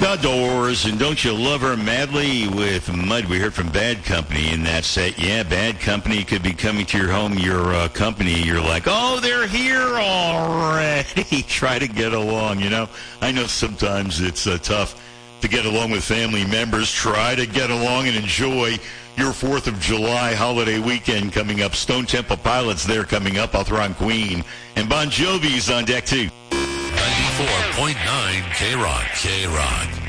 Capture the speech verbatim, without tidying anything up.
Outdoors, and don't you love her madly with Mud? We heard from Bad Company in that set. Yeah, Bad Company could be coming to your home, your uh, company. You're like, oh, they're here already. Try to get along, you know. I know sometimes it's uh, tough to get along with family members. Try to get along and enjoy your fourth of July holiday weekend coming up. Stone Temple Pilots there coming up. I'll throw on Queen. And Bon Jovi's on deck, too. ninety-four point nine K-Rock. K-Rock.